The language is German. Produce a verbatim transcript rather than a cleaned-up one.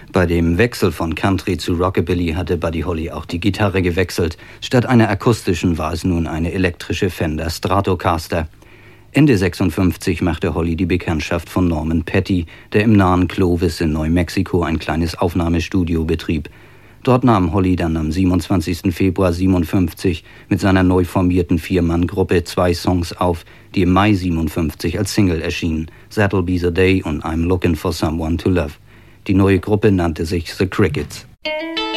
Bei dem Wechsel von Country zu Rockabilly hatte Buddy Holly auch die Gitarre gewechselt. Statt einer akustischen war es nun eine elektrische Fender Stratocaster. Ende sechsundfünfzig machte Holly die Bekanntschaft von Norman Petty, der im nahen Clovis in Neumexiko ein kleines Aufnahmestudio betrieb. Dort nahm Holly dann am siebenundzwanzigsten Februar siebenundfünfzig mit seiner neu formierten Vier-Mann-Gruppe zwei Songs auf, die im Mai siebenundfünfzig als Single erschienen: That'll Be the Day und I'm Looking for Someone to Love. Die neue Gruppe nannte sich The Crickets.